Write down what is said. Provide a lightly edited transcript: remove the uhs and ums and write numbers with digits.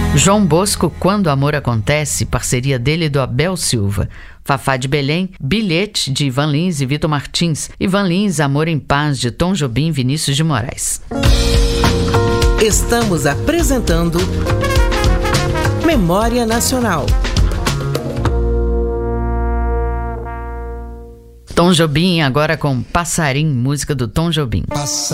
João Bosco, Quando o Amor Acontece, parceria dele e do Abel Silva. Fafá de Belém, Bilhete, de Ivan Lins e Vitor Martins. Ivan Lins, Amor em Paz, de Tom Jobim e Vinícius de Moraes. Estamos apresentando Memória Nacional. Tom Jobim agora com Passarim, música do Tom Jobim.